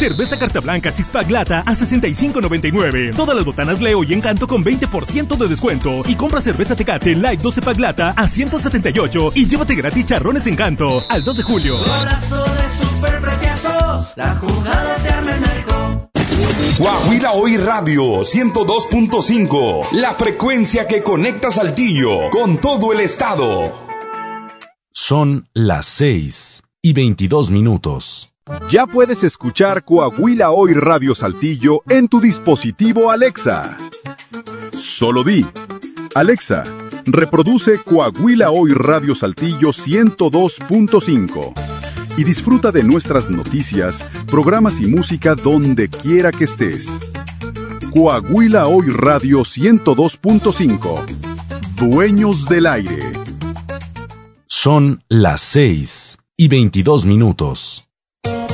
Cerveza Carta Blanca Six Pack Lata a $65.99. Todas las botanas Leo y Encanto con 20% de descuento. Y compra cerveza Tecate Light 12 Pack Lata a $178 y llévate gratis charrones Encanto al 2 de julio. Golazo de superpreciosos, la jugada se arma en México. Coahuila Hoy Radio 102.5, la frecuencia que conecta Saltillo con todo el estado. Son las 6:22. Ya puedes escuchar Coahuila Hoy Radio Saltillo en tu dispositivo Alexa. Solo di: Alexa, reproduce Coahuila Hoy Radio Saltillo 102.5 y disfruta de nuestras noticias, programas y música donde quiera que estés. Coahuila Hoy Radio 102.5, dueños del aire. Son las 6:22.